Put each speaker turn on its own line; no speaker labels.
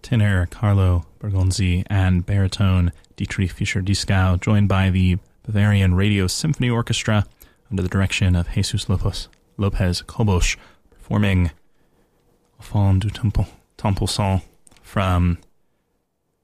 tenor Carlo Bergonzi and baritone Dietrich Fischer-Dieskau, joined by the Bavarian Radio Symphony Orchestra under the direction of Jesus Lopez Cobos, performing Enfant du Temple Sang from